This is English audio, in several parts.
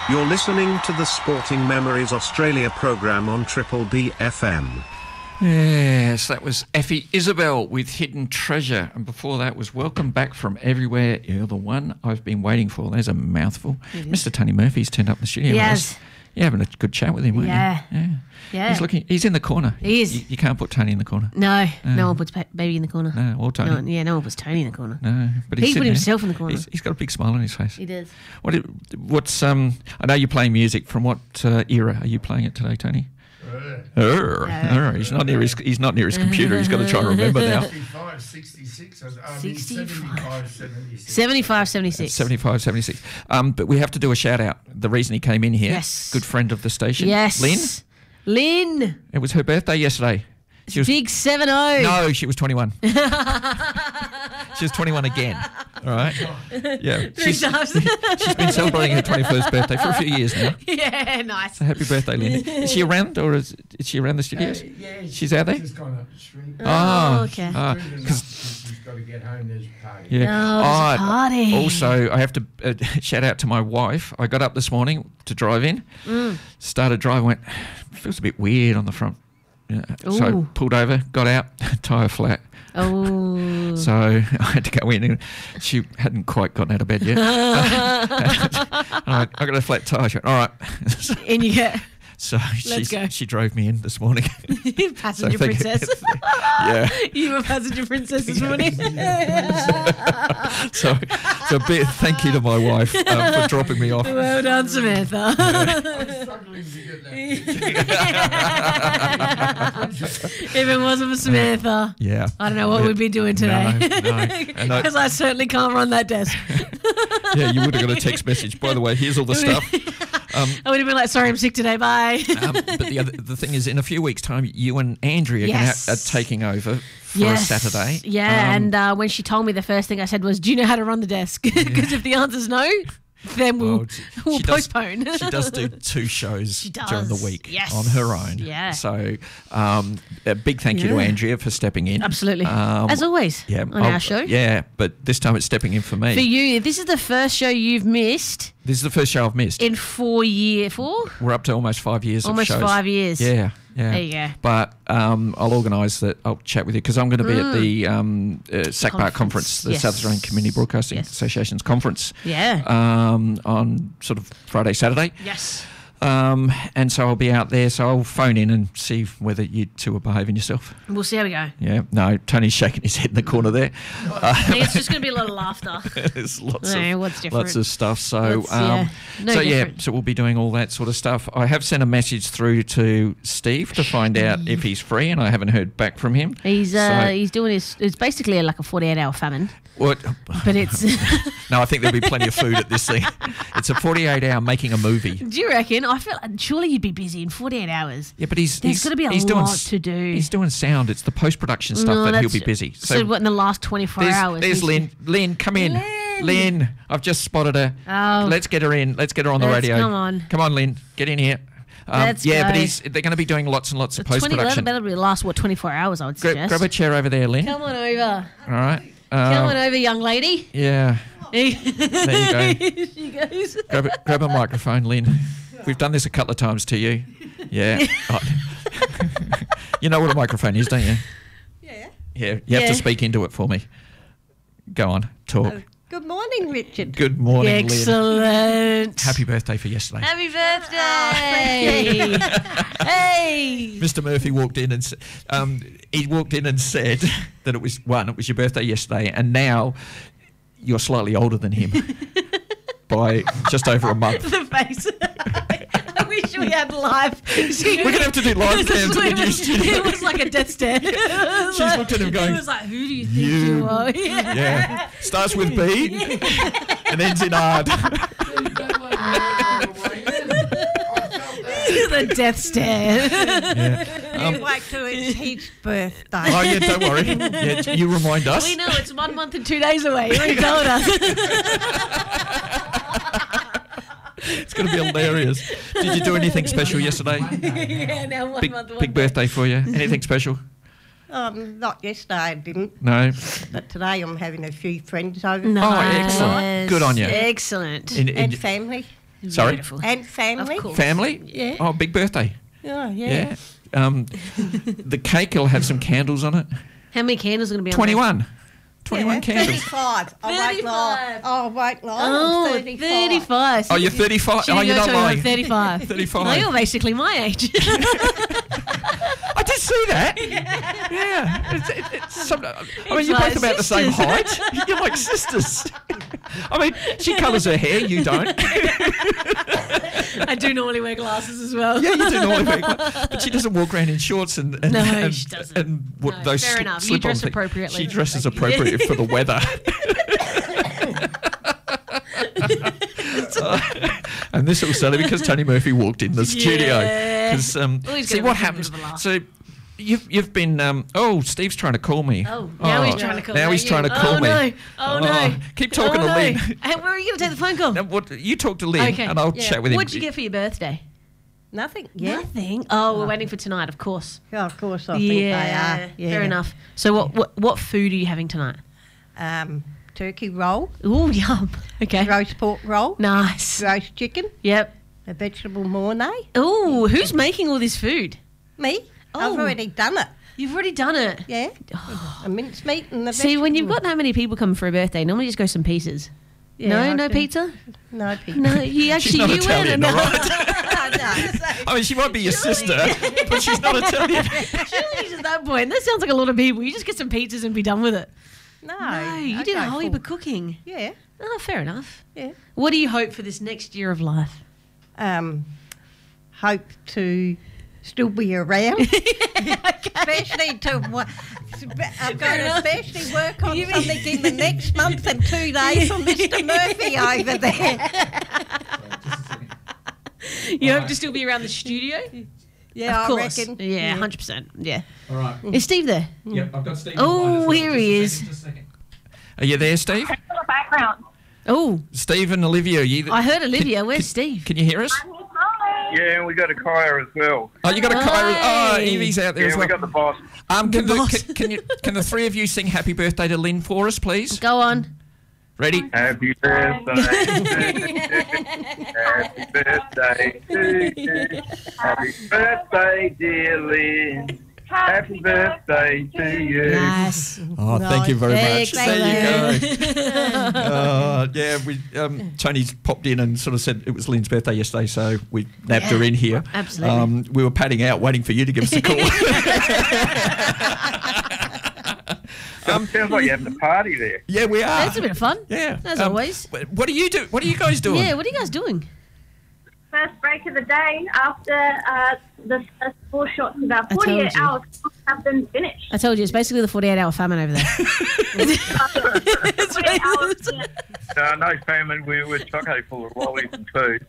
You're listening to the Sporting Memories Australia programme on Triple B FM. Yes, that was Effie Isabel with Hidden Treasure. And before that was Welcome Back from Everywhere. You're the one I've been waiting for. There's a mouthful. Mr. Tony Murphy's turned up in the studio. Yes. You're having a good chat with him, weren't you? Yeah. He's in the corner. He is. You can't put Tony in the corner. No one puts baby in the corner. No, or Tony. No one puts Tony in the corner. No, but He put sitting himself there. in the corner. He's got a big smile on his face. He does. What's I know you're playing music. From what era are you playing it today, Tony? He's not near his computer. He's got to try and remember now. 65, 66. 75, 76. 75, 76. But we have to do a shout out. The reason he came in here. Yes. Good friend of the station. Yes. Lynn. It was her birthday yesterday. She was Big 7-0. No, she was 21. She was 21 again. All right. Yeah. She's been celebrating her 21st birthday for a few years now. Yeah, nice. So happy birthday, Lynn. Is she around, or is she around the studios? Yeah, she's out there. She's gone up the street. Oh, okay. She's got to get home. There's a party. Yeah. Oh, there's a party. Also, I have to shout out to my wife. I got up this morning to drive in, started driving, went, feels a bit weird on the front. Yeah. So I pulled over, got out, tyre flat. Oh. So I had to go in, and she hadn't quite gotten out of bed yet. I got a flat tyre. She went, all right. In you get. So Let's go. she drove me in this morning. Passenger princess. Yeah. You were passenger princess this morning. So a bit thank you to my wife for dropping me off. Well done, Samantha. I'm struggling to get that. If it wasn't for Samantha, Yeah. I don't know what we'd be doing today. No. Because I certainly can't run that desk. Yeah, you would have got a text message. By the way, here's all the stuff. I would have been like, sorry, I'm sick today, bye. But the thing is, in a few weeks' time, you and Andrea are taking over for a Saturday. Yeah, and when she told me, the first thing I said was, do you know how to run the desk? Because if the answer's no, then we'll postpone. She does do 2 shows during the week on her own. Yeah. So a big thank you to Andrea for stepping in. Absolutely. As always on our show. Yeah, but this time it's stepping in for me. For you, this is the first show you've missed. This is the first show I've missed. In 4 years. 4? We're up to almost 5 years of shows. Almost 5 years. Yeah. There you go. But I'll organise that. I'll chat with you because I'm going to be at the SACPAR conference, the South Australian Community Broadcasting Association's conference. Yeah. On sort of Friday, Saturday. Yes. And so I'll be out there. So I'll phone in and see whether you two are behaving yourself. We'll see how we go. Yeah. No, Tony's shaking his head in the corner there. I think it's just going to be a lot of laughter. There's lots of stuff. So so we'll be doing all that sort of stuff. I have sent a message through to Steve to find out if he's free, and I haven't heard back from him. He's doing it's basically like a 48-hour famine. What? But it's no, I think there'll be plenty of food at this thing. It's a 48-hour making a movie. Do you reckon? I feel surely you'd be busy in 48 hours. Yeah, but there's going to be a lot to do. He's doing sound. It's the post-production stuff that he'll be busy. So what in the last 24 hours? There's Lynn. Lynn, come in. Lynn, I've just spotted her. Oh. Let's get her in. Let's get her on the radio. Come on, Lynn. Get in here. Let's go. But they're going to be doing lots and lots of post-production. That'll be the last 24 hours, I would suggest. Grab a chair over there, Lynn. Come on over. All right. Come on over, young lady. Yeah. There you go. Here she goes. Grab a microphone, Lynn. We've done this a couple of times to you. Yeah. You know what a microphone is, don't you? Yeah. Yeah. You have to speak into it for me. Go on. Talk. Good morning, Richard. Good morning, Lynn. Excellent. Happy birthday for yesterday. Happy birthday. Hey. Mr. Murphy walked in and said that it was your birthday yesterday, and now you're slightly older than him by just over a month. The face. I wish we had live. We're going to have to do live cams in the new studio. It was like a death stare. She's looked at him going, it was like, who do you think you are? Yeah. Starts with B and ends in R. The death stare. Yeah. Wait till it's his birthday. Oh, yeah, don't worry. Yeah, you remind us. We know it's 1 month and 2 days away. You already told us. It's going to be hilarious. Did you do anything special yesterday? Yeah, now 1 month. Big birthday for you. Anything special? Not yesterday, I didn't. No. But today I'm having a few friends over. Nice. Oh, excellent. Good on you. Excellent. And family. Sorry? Beautiful. And family. Of course. Family? Yeah. Oh, big birthday. Oh, yeah. Yeah. The cake will have some candles on it. How many candles are going to be on 21. 21 Yeah, candles. 35. I won't lie. 35. I won't lie. Oh, I'm 35. Oh, you're 35. She Oh, didn't you're go not till you were lying. 35. 35. No, you're basically my age. I did see that. Yeah. It's I mean, you're like both about the same sisters. height. You're like sisters. I mean, she colours her hair, you don't. I do normally wear glasses as well. Yeah, you do normally, but she doesn't walk around in shorts and No, and, she doesn't. and what, No, those fair enough. You slip-on dress things. appropriately. She dresses appropriate for the weather. And this all started because Tony Murphy walked in the studio. Yeah. 'Cause, he's see gonna what have a happens. bit of a laugh. So you've been. Steve's trying to call me. Oh, now he's trying to call Now he's trying to call oh, me. No. Oh, no. Keep talking oh, to no. Lynn. Hey, where are you going to take the phone call? Now, you talk to Lynn, Okay. and I'll Yeah. chat with him. What'd you get for your birthday? Nothing. Yeah. Nothing. Oh, we're waiting for tonight, of course. Oh, of course, I think they are. Yeah. Fair enough. So what food are you having tonight? Turkey roll, Ooh, yum. Okay. roast pork roll, Nice. roast chicken, Yep. a vegetable mornay. Ooh, who's making all this food? Me. Oh. I've already done it. You've already done it. Yeah. A mincemeat and the See, when you've vegetable- got that many people coming for a birthday, normally just go some pizzas. Yeah, I no do. pizza? No pizza. No, you actually not you Italian, went. all right? I mean, she might be your sister, but she's not Italian. Surely at that point, that sounds like a lot of people. You just get some pizzas and be done with it. No. No, you I did a go whole heap full- of cooking. Yeah. Oh, fair enough. Yeah. What do you hope for this next year of life? Hope to still be around. Especially to I'm going to especially work on something in the next month and 2 days for Mr. Murphy over there. You hope to still be around the studio? Yeah, Of I course. reckon. Yeah, 100%. Yeah. All right. Is Steve there? Yep, I've got Steve. Oh, here he is. Are you there, Steve? the background. Oh, Steve and Olivia, are you? I heard Olivia. Where's Steve? Can you hear us? Yeah, and we got a Kaya as well. Oh, you got a Kyra. Oh, Hey. Evie's out there Yeah, as well. we got the boss. Can boss. can the three of you sing Happy Birthday to Lynn for us, please? Go on. Ready? Happy birthday. Happy birthday to you. Happy birthday, dear Lynn. Happy birthday to you. Nice. Oh, thank you very much. Excellent. There you go. Yeah, we Tony's popped in and sort of said it was Lynn's birthday yesterday, so we nabbed her in here. Absolutely. We were padding out, waiting for you to give us a call. Sounds like you're having a party there. Yeah, we are. That's a bit of fun. Yeah, As always. What do you do? What are you guys doing? Yeah, what are you guys doing? First break of the day after the first 4 shots of our told 48 you. hours have been finished. I told you, it's basically the 48-hour famine over there. 48 hours, yeah. No famine. We're choco full of lollies and food.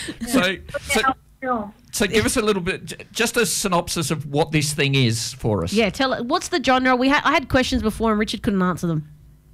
So give us a little bit, just a synopsis of what this thing is for us. Yeah, what's the genre? I had questions before and Richard couldn't answer them.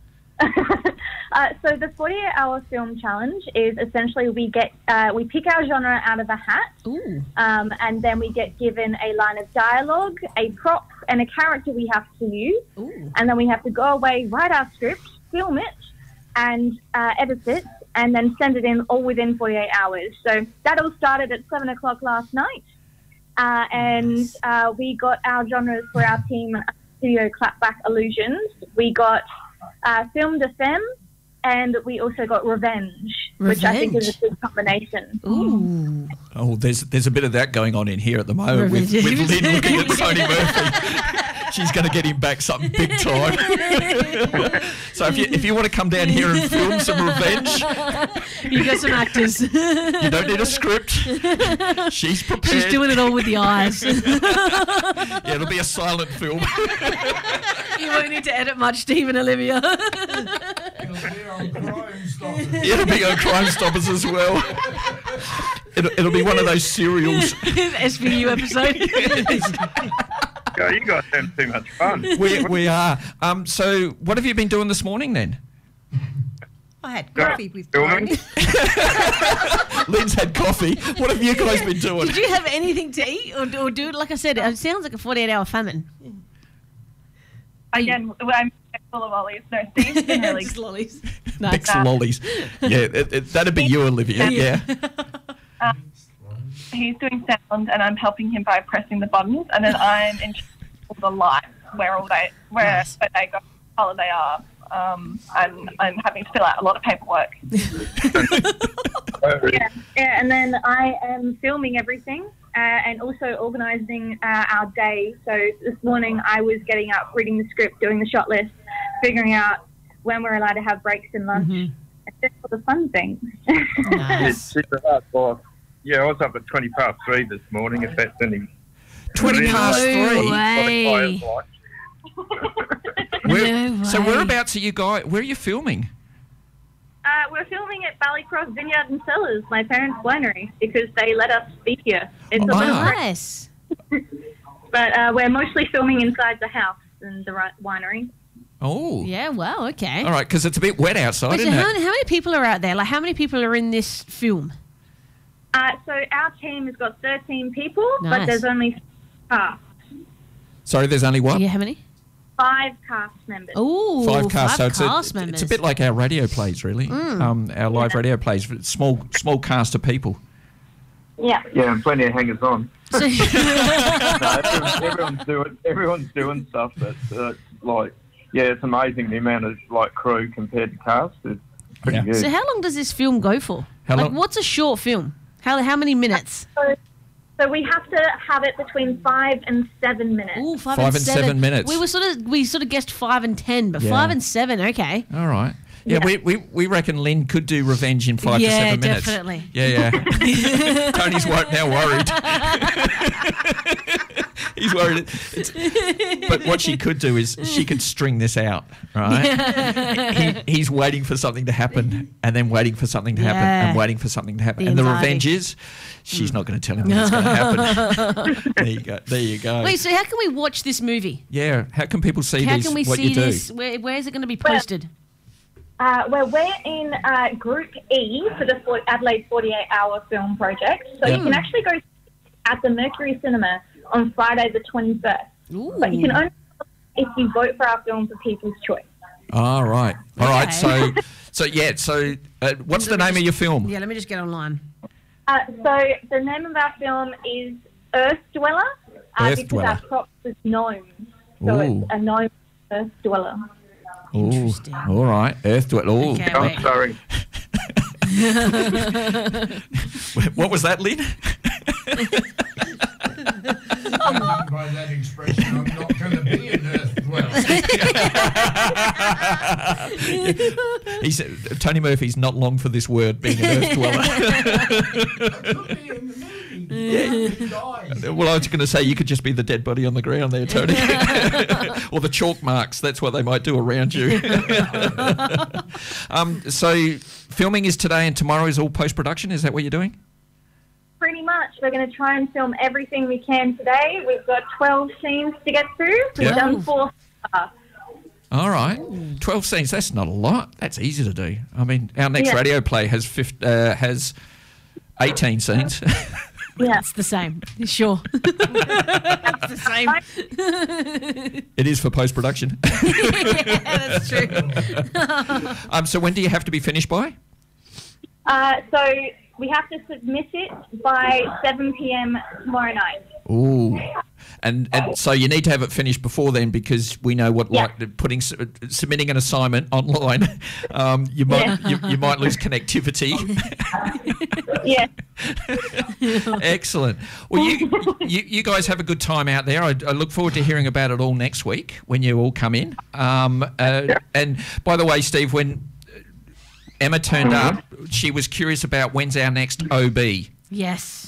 So the 48-hour film challenge is essentially we pick our genre out of a hat, Ooh. and then we get given a line of dialogue, a prop, and a character we have to use, Ooh. and then we have to go away, write our script, film it, and edit it, and then send it in all within 48 hours. So that all started at 7 o'clock last night, and we got our genres for our team: studio clapback illusions. We got film de femme. And we also got revenge, which I think is a good combination. Ooh. Oh, there's a bit of that going on in here at the moment with Lynn looking at Tony Murphy. She's going to get him back something big time. So if you want to come down here and film some revenge, You got some actors. you don't need a script. She's prepared. She's doing it all with the eyes. Yeah, it'll be a silent film. You won't need to edit much, Steve and Olivia. It'll be on Crime Stoppers as well. It'll be one of those serials. SVU episode. Yeah, you guys having too much fun. We are. So what have you been doing this morning then? I had coffee with Filming. Tony. Lynn's had coffee. What have you guys been doing? Did you have anything to eat or do? Like I said, it sounds like a 48-hour famine. Again, I'm full of lollies. No, Steve's been really Just lollies. Mix lollies. Yeah, that'd be you, Olivia. Yeah. he's doing sound, and I'm helping him by pressing the buttons, and then I'm in charge of the lights where they go, how they are. I'm having to fill out a lot of paperwork. And then I am filming everything and also organising our day. So this morning I was getting up, reading the script, doing the shot list, figuring out when we're allowed to have breaks and lunch, and just all the fun things. It's super hard, boss. Yeah, I was up at 3:20 this morning, if that's any... 3:20? No So way. whereabouts are you guys? Where are you filming? We're filming at Ballycross Vineyard and Cellars, my parents' winery, because they let us be here. It's a little Nice. but we're mostly filming inside the house in the winery. Oh. Yeah, well, okay. All right, because it's a bit wet outside, Wait, so isn't how it? many people are out there? Like, how many people are in this film? So our team has got 13 people, Nice. but there's only Sorry, there's only what? Yeah, how many? 5 cast members. Oh, 5 cast. So cast members. it's a bit like our radio plays, really. Our live radio plays, small cast of people. Yeah. Yeah, and plenty of hangers on. So, Everyone's doing stuff that's like, yeah, it's amazing the amount of like crew compared to cast. It's pretty Yeah. good. so how long does this film go for? How like, long? what's a short film? How many minutes? So we have to have it between 5 and 7 minutes. Ooh, 5 5 and 7 minutes. We sort of guessed 5 and 10, but Yeah. 5 and 7, okay. All right. Yeah, we reckon Lynn could do Revenge in 5 to 7 minutes. Definitely. Yeah. Tony's now worried. He's worried. But what she could do is she could string this out, right? He's waiting for something to happen and then waiting for something to happen Yeah. and waiting for something to happen. The And the anxiety. revenge is she's not going to tell him what's going to happen. There you go. Wait, so how can we watch this movie? Yeah, how can people see How this, can we what see you do? this? Where is it going to be posted? Well, we're in Group E for the Adelaide 48-hour film project. So Yeah. you can actually go at the Mercury Cinema on Friday the 21st. Ooh. But you can only if you vote for our film for People's Choice. All right. All right. Okay. So what's the name of your film? Yeah, let me just get online. So the name of our film is Earth Dweller, Earth because Dweller. our crop was gnomes. So Ooh. it's a gnome Earth Dweller. Ooh, Interesting. all right. Earth Dweller. Ooh. Okay, I'm wait. sorry. What was that, Lynn? By that expression, I'm not going to be an earth dweller. He said, Tony Murphy's not long for this word, being an Earth Dweller. Could be in the movie. He dies. Well, I was going to say you could just be the dead body on the ground there, Tony. Or the chalk marks. That's what they might do around you. So filming is today and tomorrow is all post-production? Is that what you're doing? Pretty much. We're going to try and film everything we can today. We've got 12 scenes to get through. We've Yeah. done 4 so far. All right. 12 scenes, that's not a lot. That's easy to do. I mean, our next Yeah. radio play has 18 scenes. Yeah. It's the same. Sure. It's the same. It is for post-production. Yeah, that's true. So when do you have to be finished by? So we have to submit it by 7 p.m. tomorrow night. Ooh. And so you need to have it finished before then because we know what Yeah. submitting an assignment online, you might lose connectivity. Yeah. Excellent. Well, you guys have a good time out there. I look forward to hearing about it all next week when you all come in. And by the way, Steve, when Emma turned up, she was curious about when's our next OB. Yes.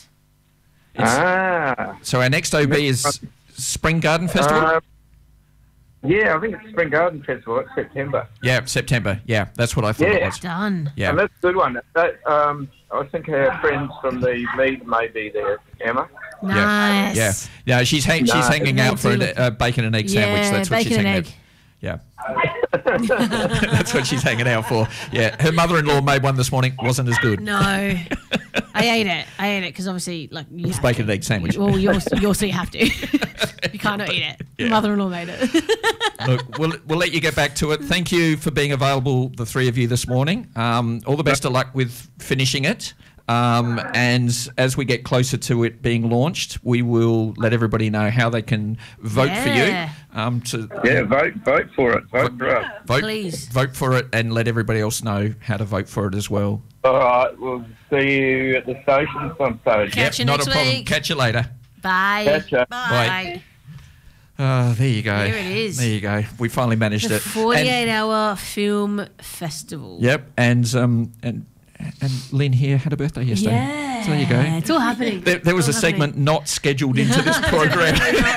So our next OB is Spring Garden Festival? Yeah, I think it's Spring Garden Festival. It's September. Yeah, September. Yeah, that's what I thought it Yeah. was. Done. Yeah. And that's a good one. I think her friends from the Mead may be there, Emma. Nice. Yeah. Yeah, she's hanging They out for do a bacon and egg sandwich. Yeah, That's what she's bacon and hanging egg. out. Yeah. That's what she's hanging out for. Yeah. Her mother-in-law made one this morning. Wasn't as good. No. I ate it because obviously, like, you It's have bacon to. and egg sandwich. Well, you also have to. You can't not eat it. Yeah. Mother-in-law made it. Look, we'll let you get back to it. Thank you for being available, the three of you, this morning. All the best of luck with finishing it. And as we get closer to it being launched, we will let everybody know how they can vote for you. Vote for it. Vote for us. Please. Vote for it and let everybody else know how to vote for it as well. All right, we'll see you at the station sometime. Catch you not next a problem. week. Catch you later. Bye. Catch ya. Bye. There you go. There it is. There you go. We finally managed The it. 48-hour film festival. Yep, and Lynn here had a birthday yesterday. Yeah. So there you go. It's all happening. There was a segment not scheduled into this program.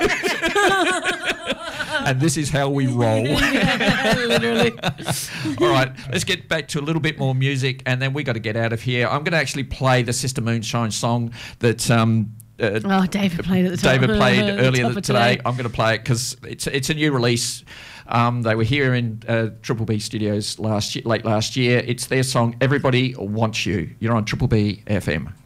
And this is how we roll. Literally. All right, let's get back to a little bit more music, and then we got to get out of here. I'm going to actually play the Sister Moonshine song that David played at the top. David played earlier top of today. I'm going to play it because it's a new release. They were here in Triple B Studios late last year. It's their song, Everybody Wants You. You're on Triple B FM.